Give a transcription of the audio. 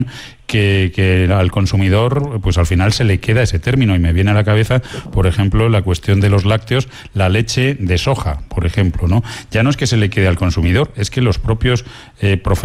que al consumidor, pues al final se le queda ese término, y me viene a la cabeza, por ejemplo, la cuestión de los lácteos, la leche de soja, por ejemplo, ¿no? Ya no es que se le quede al consumidor, es que los propios profesionales